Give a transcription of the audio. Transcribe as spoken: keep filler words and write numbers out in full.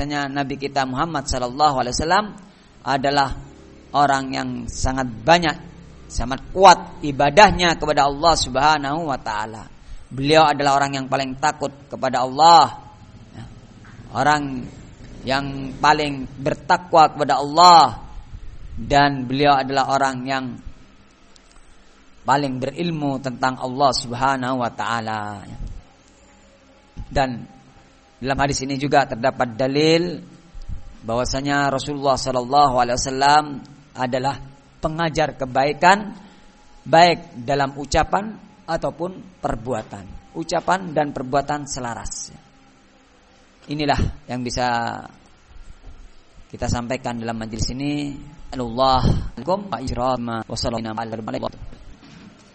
bahwasanya Nabi kita Muhammad sallallahu alaihi wasallam adalah orang yang sangat banyak, sangat kuat ibadahnya kepada Allah Subhanahu wa taala. Beliau adalah orang yang paling takut kepada Allah, orang yang paling bertakwa kepada Allah, dan beliau adalah orang yang paling berilmu tentang Allah Subhanahu wa taala. Dan dalam hadis ini juga terdapat dalil bahwasanya Rasulullah sallallahu alaihi wasallam adalah pengajar kebaikan baik dalam ucapan ataupun perbuatan. Ucapan dan perbuatan selaras. Inilah yang bisa kita sampaikan dalam majelis ini. Allahu akbar wa sallallahu alaihi wa sallam.